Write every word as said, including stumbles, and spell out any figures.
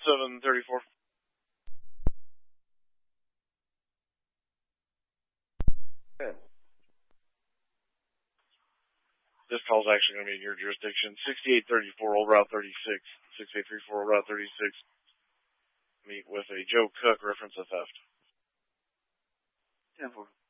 seven thirty-four. Good. This call is actually going to be in your jurisdiction. sixty-eight thirty-four, Old Route thirty-six. sixty-eight thirty-four, Old Route thirty-six. Meet with a Joe Cook, reference of theft. ten four.